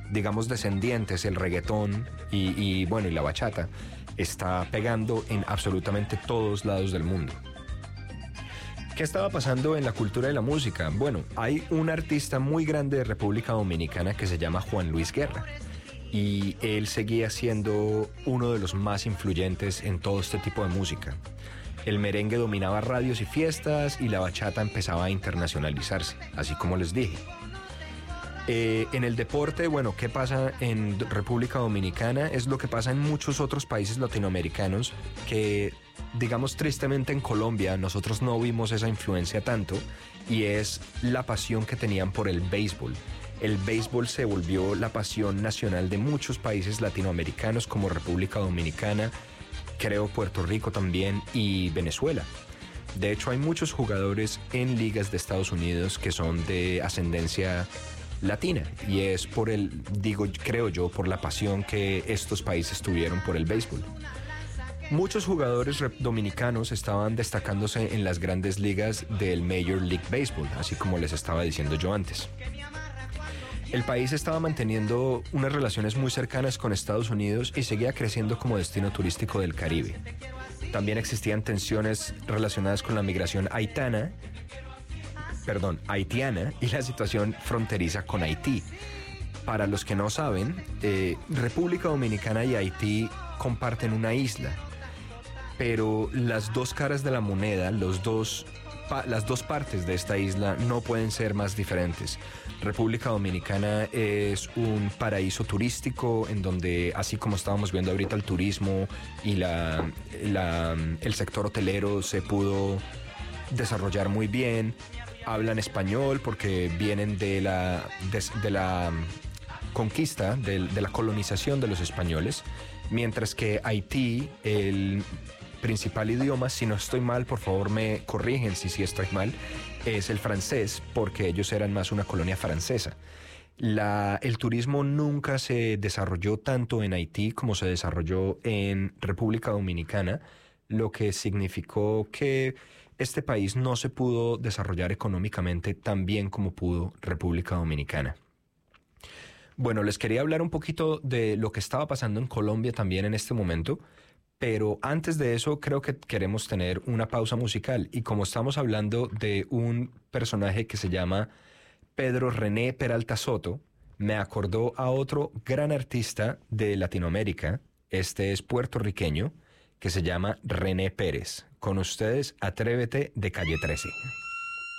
digamos, descendientes, el reggaetón y la bachata, está pegando en absolutamente todos lados del mundo. ¿Qué estaba pasando en la cultura de la música? Bueno, hay un artista muy grande de República Dominicana que se llama Juan Luis Guerra, y él seguía siendo uno de los más influyentes en todo este tipo de música. El merengue dominaba radios y fiestas y la bachata empezaba a internacionalizarse, así como les dije. En el deporte, bueno, ¿qué pasa en República Dominicana? Es lo que pasa en muchos otros países latinoamericanos que, digamos, tristemente en Colombia nosotros no vimos esa influencia tanto, y es la pasión que tenían por el béisbol. El béisbol se volvió la pasión nacional de muchos países latinoamericanos como República Dominicana, creo Puerto Rico también, y Venezuela. De hecho, hay muchos jugadores en ligas de Estados Unidos que son de ascendencia latina, y es por creo yo, por la pasión que estos países tuvieron por el béisbol. Muchos jugadores dominicanos estaban destacándose en las grandes ligas del Major League Baseball, así como les estaba diciendo yo antes. El país estaba manteniendo unas relaciones muy cercanas con Estados Unidos y seguía creciendo como destino turístico del Caribe. También existían tensiones relacionadas con la migración haitiana y la situación fronteriza con Haití. Para los que no saben, República Dominicana y Haití comparten una isla, pero las dos caras de la moneda, las dos partes de esta isla no pueden ser más diferentes. República Dominicana es un paraíso turístico en donde, así como estábamos viendo ahorita, el turismo y el sector hotelero se pudo desarrollar muy bien. Hablan español porque vienen de la conquista, de la colonización de los españoles, mientras que Haití, el principal idioma, si no estoy mal, por favor me corrigen si estoy mal, es el francés, porque ellos eran más una colonia francesa. El turismo nunca se desarrolló tanto en Haití como se desarrolló en República Dominicana, lo que significó que este país no se pudo desarrollar económicamente tan bien como pudo República Dominicana. Bueno, les quería hablar un poquito de lo que estaba pasando en Colombia también en este momento, pero antes de eso creo que queremos tener una pausa musical, y como estamos hablando de un personaje que se llama Pedro René Peralta Soto, me acordó a otro gran artista de Latinoamérica, este es puertorriqueño, que se llama René Pérez. Con ustedes, Atrévete de Calle 13.